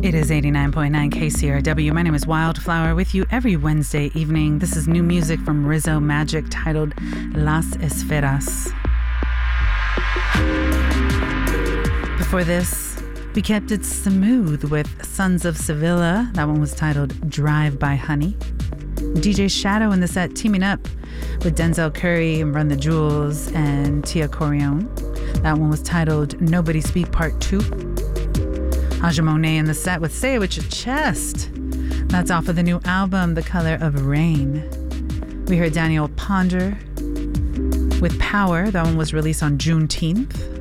It is 89.9 KCRW. My name is Wildflower, with you every Wednesday evening. This is new music from Rizzo Magic titled Las Esferas. Before this, we kept it smooth with Sons of Sevilla. That one was titled Drive by Honey. DJ Shadow in the set teaming up with Denzel Curry and Run the Jewels and Tia Corione. That one was titled Nobody Speak Part 2. Aja Monet in the set with Say It With Your Chest. That's off of the new album, The Color of Rain. We heard Daniel Ponder with Power. That one was released on Juneteenth.